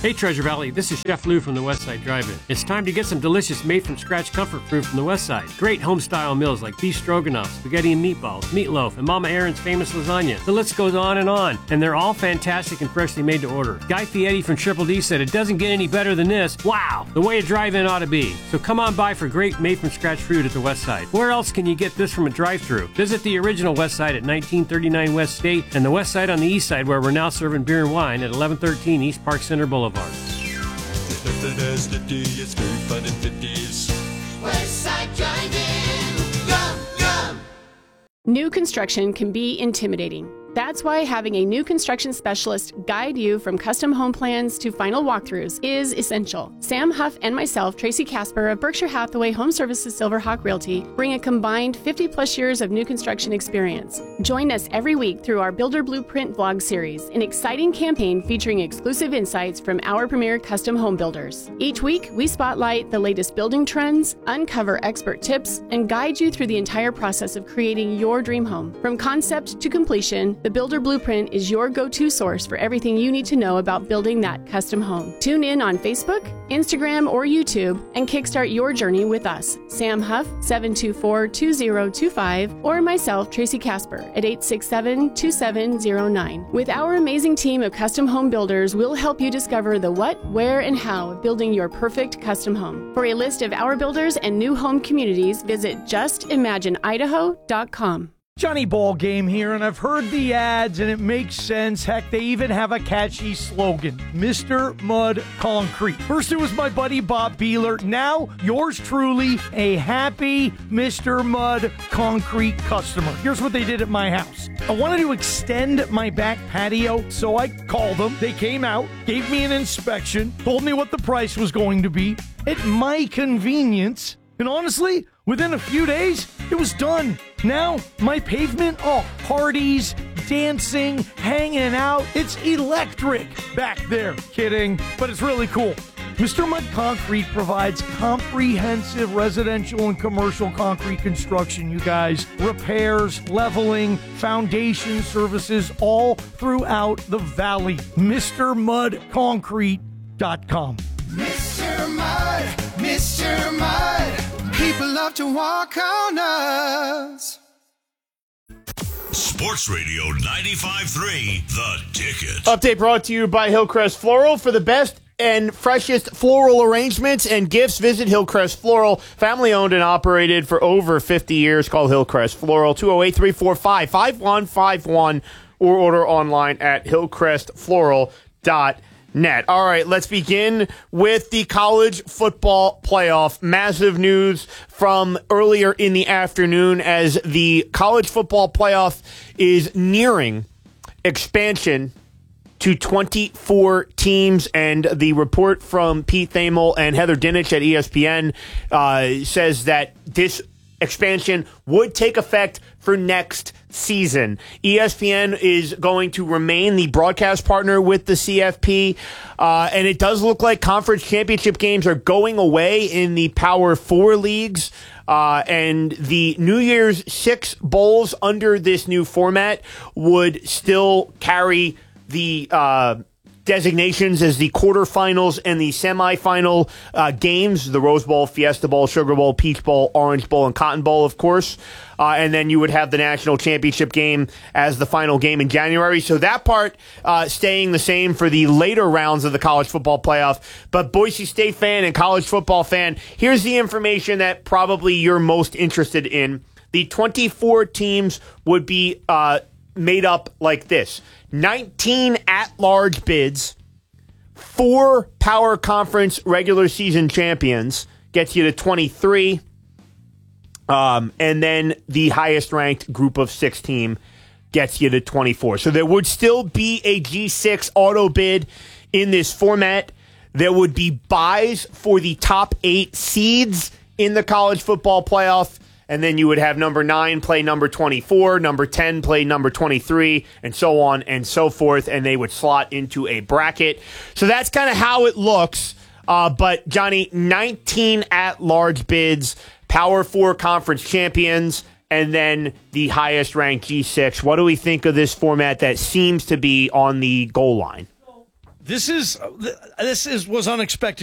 Hey Treasure Valley, this is Chef Lou from the Westside Drive-In. It's time to get some delicious made-from-scratch comfort food from the Westside. Great home-style meals like beef stroganoff, spaghetti and meatballs, meatloaf, and Mama Aaron's famous lasagna. The list goes on, and they're all fantastic and freshly made to order. Guy Fieri from Triple D said it doesn't get any better than this. Wow, the way a drive-in ought to be. So come on by for great made-from-scratch food at the Westside. Where else can you get this from a drive-thru? Visit the original Westside at 1939 West State and the Westside on the East Side, where we're now serving beer and wine at 1113 East Park Center Boulevard. Westside Drive-In. Yum, yum. New construction can be intimidating. That's why having a new construction specialist guide you from custom home plans to final walkthroughs is essential. Sam Huff and myself, Tracy Casper of Berkshire Hathaway Home Services Silverhawk Realty, bring a combined 50-plus years of new construction experience. Join us every week through our Builder Blueprint vlog series, an exciting campaign featuring exclusive insights from our premier custom home builders. Each week, we spotlight the latest building trends, uncover expert tips, and guide you through the entire process of creating your dream home. From concept to completion, the Builder Blueprint is your go-to source for everything you need to know about building that custom home. Tune in on Facebook, Instagram, or YouTube and kickstart your journey with us. Sam Huff, 724-2025, or myself, Tracy Casper, at 867-2709. With our amazing team of custom home builders, we'll help you discover the what, where, and how of building your perfect custom home. For a list of our builders and new home communities, visit justimagineidaho.com. Johnny Ball Game here, and I've heard the ads, and it makes sense. Heck, they even have a catchy slogan, Mr. Mud Concrete. First, it was my buddy Bob Beeler. Now, yours truly, a happy Mr. Mud Concrete customer. Here's what they did at my house. I wanted to extend my back patio, so I called them. They came out, gave me an inspection, told me what the price was going to be at my convenience, and honestly, within a few days, it was done. Now, my pavement, parties, dancing, hanging out. It's electric back there. Kidding, but it's really cool. Mr. Mud Concrete provides comprehensive residential and commercial concrete construction, you guys. Repairs, leveling, foundation services all throughout the valley. MrMudConcrete.com. Mr. Mud, Mr. Mud. People love to walk on us. Sports Radio 95.3, The Ticket. Update brought to you by Hillcrest Floral. For the best and freshest floral arrangements and gifts, visit Hillcrest Floral. Family owned and operated for over 50 years. Call Hillcrest Floral, 208-345-5151, or order online at hillcrestfloral.net. All right, let's begin with the college football playoff. Massive news from earlier in the afternoon as the college football playoff is nearing expansion to 24 teams, and the report from Pete Thamel and Heather Dinich at ESPN says that this expansion would take effect for next season. ESPN is going to remain the broadcast partner with the CFP, and it does look like conference championship games are going away in the Power 4 leagues, and the New Year's 6 bowls under this new format would still carry the designations as the quarterfinals and the semifinal games, the Rose Bowl, Fiesta Bowl, Sugar Bowl, Peach Bowl, Orange Bowl, and Cotton Bowl, of course. And then you would have the national championship game as the final game in January. So that part staying the same for the later rounds of the college football playoff. But Boise State fan and college football fan, here's the information that probably you're most interested in. The 24 teams would be made up like this: 19 at-large bids, 4 power conference regular season champions, gets you to 23, and then the highest ranked group of 6 team gets you to 24. So there would still be a G6 auto bid in this format. There would be buys for the top 8 seeds in the college football playoff. And then you would have number 9 play number 24, number 10 play number 23, and so on and so forth, and they would slot into a bracket. So that's kind of how it looks. But, Johnny, 19 at-large bids, Power 4 conference champions, and then the highest-ranked G6. What do we think of this format that seems to be on the goal line? This was unexpected.